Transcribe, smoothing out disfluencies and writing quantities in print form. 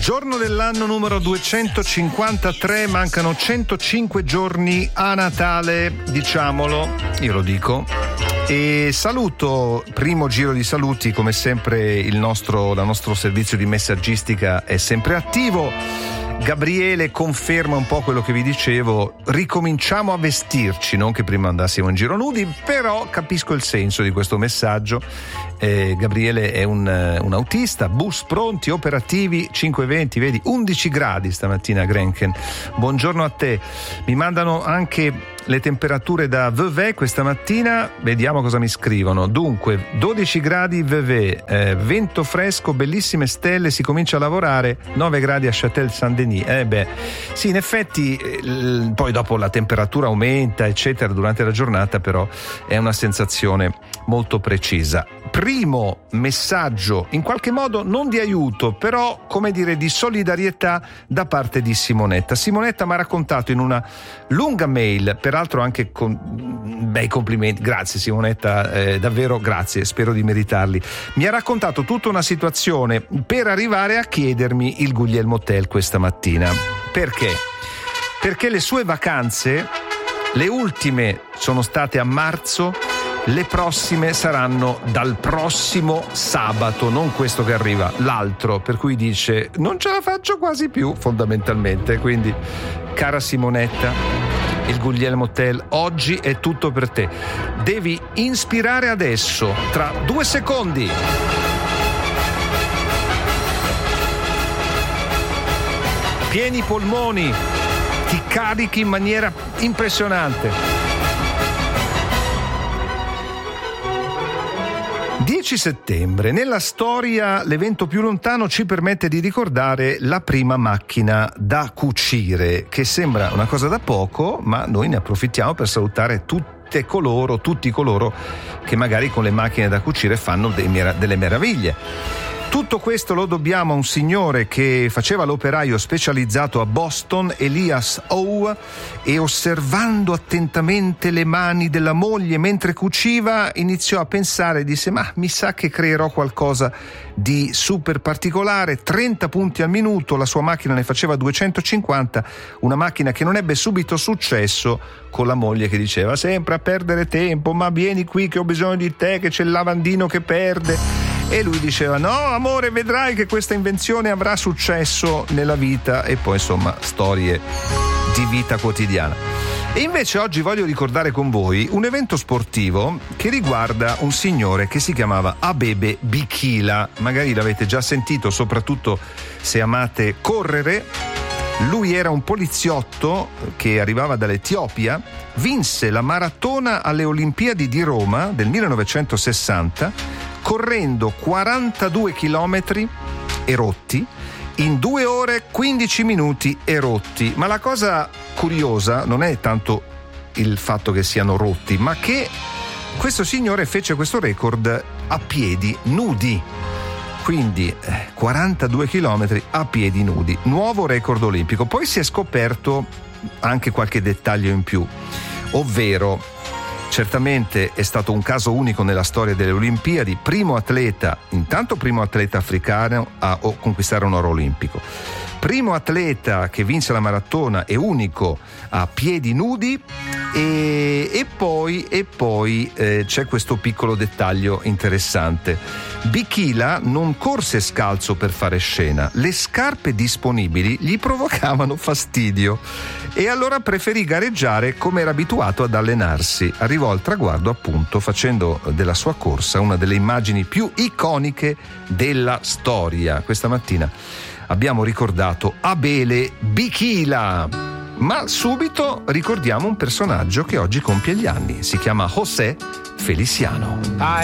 Giorno dell'anno numero 253, mancano 105 giorni a Natale, diciamolo, io lo dico. E saluto, primo giro di saluti, come sempre il nostro servizio di messaggistica è sempre attivo. Gabriele conferma un po' quello che vi dicevo, ricominciamo a vestirci, non che prima andassimo in giro nudi, però capisco il senso di questo messaggio. Gabriele è un autista, bus pronti, operativi, 5:20, vedi, 11 gradi stamattina a Grenchen. Buongiorno a te. Mi mandano anche le temperature da Vevey questa mattina, vediamo cosa mi scrivono. Dunque, 12 gradi Vevey, vento fresco, bellissime stelle, si comincia a lavorare, 9 gradi a Châtel-Saint-Denis. Sì, in effetti poi dopo la temperatura aumenta, eccetera, durante la giornata, però è una sensazione molto precisa. Primo messaggio, in qualche modo non di aiuto, però come dire di solidarietà da parte di Simonetta. Simonetta mi ha raccontato in una lunga mail, peraltro anche con bei complimenti, grazie Simonetta, davvero grazie, spero di meritarli. Mi ha raccontato tutta una situazione per arrivare a chiedermi il Guglielmo Tell questa mattina. Perché? Perché le sue vacanze, le ultime sono state a marzo, le prossime saranno dal prossimo sabato, non questo che arriva, l'altro, per cui dice non ce la faccio quasi più fondamentalmente. Quindi, cara Simonetta, il Guglielmo Tell oggi è tutto per te. Devi inspirare adesso, tra 2 secondi. Pieni polmoni, ti carichi in maniera impressionante. 10 settembre. Nella storia l'evento più lontano ci permette di ricordare la prima macchina da cucire, che sembra una cosa da poco, ma noi ne approfittiamo per salutare tutti coloro che magari con le macchine da cucire fanno delle meraviglie. Tutto questo lo dobbiamo a un signore che faceva l'operaio specializzato a Boston, Elias Howe, e osservando attentamente le mani della moglie mentre cuciva iniziò a pensare, disse ma mi sa che creerò qualcosa di super particolare. 30 punti al minuto, la sua macchina ne faceva 250, una macchina che non ebbe subito successo con la moglie che diceva sempre a perdere tempo, ma vieni qui che ho bisogno di te, che c'è il lavandino che perde. E lui diceva no amore, vedrai che questa invenzione avrà successo nella vita. E poi insomma storie di vita quotidiana. E invece oggi voglio ricordare con voi un evento sportivo che riguarda un signore che si chiamava Abebe Bikila. Magari l'avete già sentito, soprattutto se amate correre. Lui era un poliziotto che arrivava dall'Etiopia, vinse la maratona alle Olimpiadi di Roma del 1960 correndo 42 chilometri e rotti in 2 ore 15 minuti e rotti. Ma la cosa curiosa non è tanto il fatto che siano rotti, ma che questo signore fece questo record a piedi nudi. Quindi 42 chilometri a piedi nudi, nuovo record olimpico. Poi si è scoperto anche qualche dettaglio in più, ovvero certamente è stato un caso unico nella storia delle Olimpiadi, primo atleta africano a conquistare un oro olimpico, primo atleta che vinse la maratona e unico a piedi nudi. E poi c'è questo piccolo dettaglio interessante. Bikila non corse scalzo per fare scena, le scarpe disponibili gli provocavano fastidio e allora preferì gareggiare come era abituato ad allenarsi. Arrivò al traguardo appunto facendo della sua corsa una delle immagini più iconiche della storia. Questa mattina abbiamo ricordato Abebe Bikila. Ma subito ricordiamo un personaggio che oggi compie gli anni. Si chiama José Feliciano.